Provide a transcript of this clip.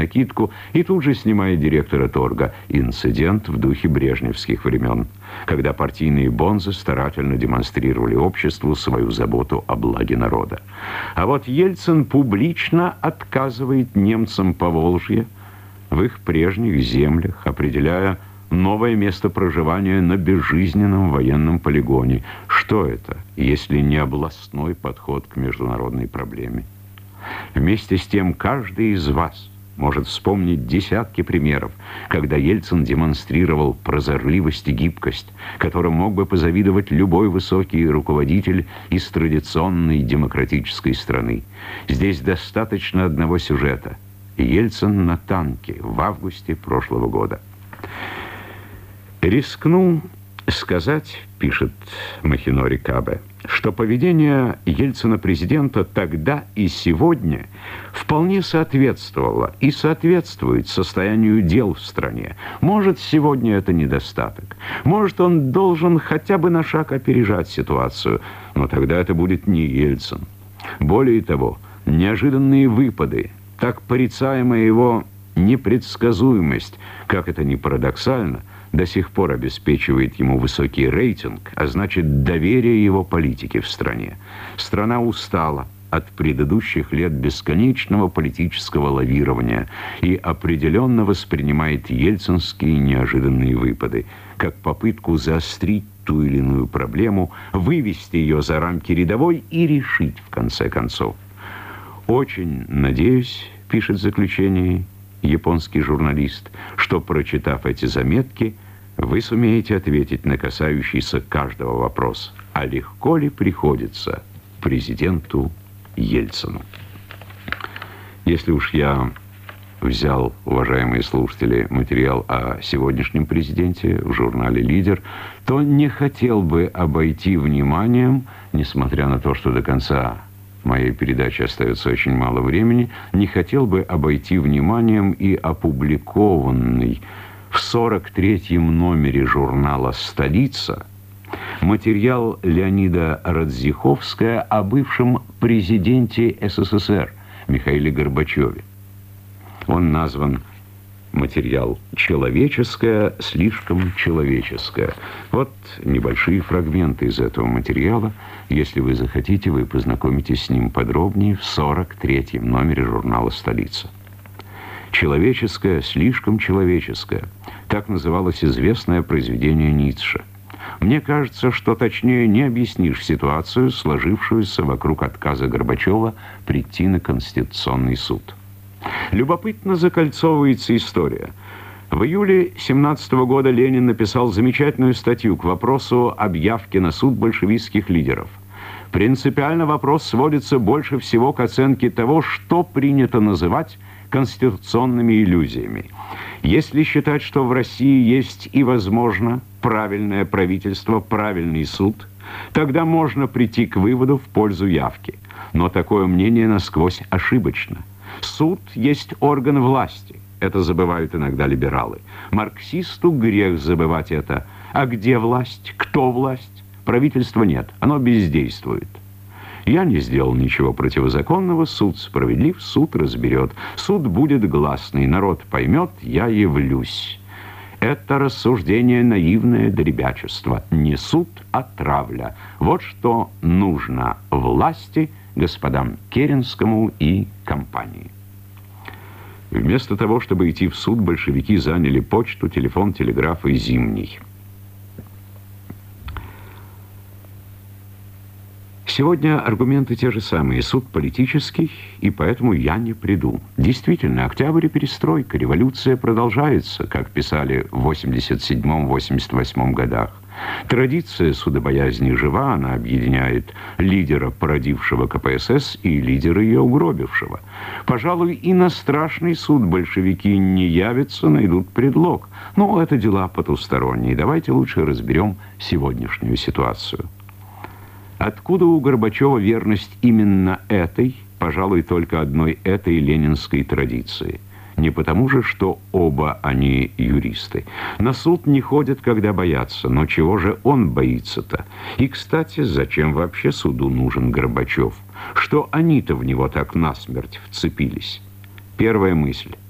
накидку и тут же снимает директора торга. Инцидент в духе брежневских времен, когда партийные бонзы старательно демонстрировали обществу свою заботу о благе народа. А вот Ельцин публично отказывает немцам Поволжья в их прежних землях, определяя новое место проживания на безжизненном военном полигоне. Что это, если не областной подход к международной проблеме? Вместе с тем, каждый из вас может вспомнить десятки примеров, когда Ельцин демонстрировал прозорливость и гибкость, которым мог бы позавидовать любой высокий руководитель из традиционной демократической страны. Здесь достаточно одного сюжета. Ельцин на танке в августе прошлого года. «Рискну сказать, — пишет Махинори Кабе, — что поведение Ельцина-президента тогда и сегодня вполне соответствовало и соответствует состоянию дел в стране. Может, сегодня это недостаток. Может, он должен хотя бы на шаг опережать ситуацию, но тогда это будет не Ельцин. Более того, неожиданные выпады, так порицаемая его непредсказуемость, как это ни парадоксально, до сих пор обеспечивает ему высокий рейтинг, а значит, доверие его политике в стране. Страна устала от предыдущих лет бесконечного политического лавирования и определенно воспринимает ельцинские неожиданные выпады как попытку заострить ту или иную проблему, вывести ее за рамки рядовой и решить в конце концов. «Очень надеюсь, — пишет в заключении японский журналист, — что, прочитав эти заметки, вы сумеете ответить на касающийся каждого вопрос. А легко ли приходится президенту Ельцину?» Если уж я взял, уважаемые слушатели, материал о сегодняшнем президенте в журнале «Лидер», то не хотел бы обойти вниманием, несмотря на то, что до конца моей передачи остается очень мало времени, не хотел бы обойти вниманием и опубликованный в 43-м номере журнала «Столица» материал Леонида Радзиховская о бывшем президенте СССР Михаиле Горбачеве. Он назван, материал, «Человеческое, слишком человеческое». Вот небольшие фрагменты из этого материала. Если вы захотите, вы познакомитесь с ним подробнее в 43-м номере журнала «Столица». «Человеческое, слишком человеческое» — так называлось известное произведение Ницше. Мне кажется, что точнее не объяснишь ситуацию, сложившуюся вокруг отказа Горбачева прийти на Конституционный суд. Любопытно закольцовывается история. В июле 1917 года Ленин написал замечательную статью к вопросу об явке на суд большевистских лидеров. Принципиально вопрос сводится больше всего к оценке того, что принято называть конституционными иллюзиями. Если считать, что в России есть и, возможно, правильное правительство, правильный суд, тогда можно прийти к выводу в пользу явки. Но такое мнение насквозь ошибочно. Суд есть орган власти. Это забывают иногда либералы. Марксисту грех забывать это. А где власть? Кто власть? Правительства нет. Оно бездействует. Я не сделал ничего противозаконного. Суд справедлив, суд разберет. Суд будет гласный, народ поймет, я явлюсь. Это рассуждение наивное до ребячества. Не суд, а травля. Вот что нужно власти, господам Керенскому и компании. Вместо того, чтобы идти в суд, большевики заняли почту, телефон, телеграф и Зимний. Сегодня аргументы те же самые. Суд политический, и поэтому я не приду. Действительно, октябрь и перестройка, революция продолжается, как писали в 87-88 годах. Традиция судобоязни жива, она объединяет лидера, породившего КПСС, и лидера, ее угробившего. Пожалуй, и на страшный суд большевики не явятся, найдут предлог. Но это дела потусторонние. Давайте лучше разберем сегодняшнюю ситуацию. Откуда у Горбачева верность именно этой, пожалуй, только одной этой ленинской традиции? Не потому же, что оба они юристы. На суд не ходят, когда боятся. Но чего же он боится-то? И, кстати, зачем вообще суду нужен Горбачев? Что они-то в него так насмерть вцепились? Первая мысль.